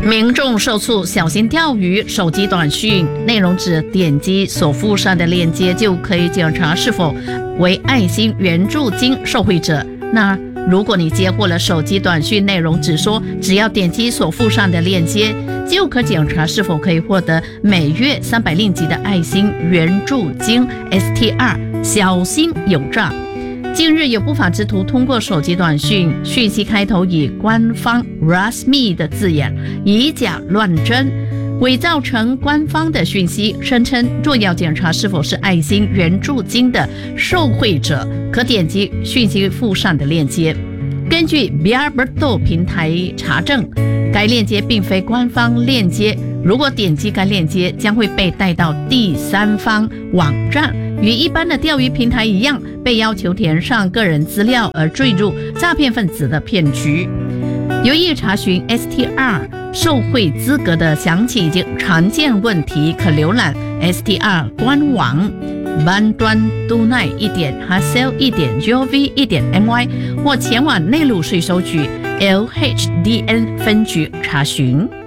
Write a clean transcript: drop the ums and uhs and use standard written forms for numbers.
民众受促小心钓鱼，手机短讯内容只点击所附上的链接就可以检查是否为爱心援助金受惠者。那如果你接获了手机短讯内容只说只要点击所附上的链接就可检查是否可以获得每月300令吉的爱心援助金 STR， 小心有诈。近日有不法之徒通过手机短讯讯息开头以官方 RASMI 的字眼，以假乱真，伪造成官方的讯息，声称若要检查是否是爱心援助金的受惠者，可点击讯息附上的链接。根据 Biarberto 平台查证，该链接并非官方链接，如果点击该链接将会被带到第三方网站，与一般的钓鱼平台一样，被要求填上个人资料而坠入诈骗分子的骗局。有意查询 STR 受惠资格的详情以及常见问题，可浏览 STR 官网 bantuan.tunai.hasil.gov.my 或前往内陆税收局 LHDN 分局查询。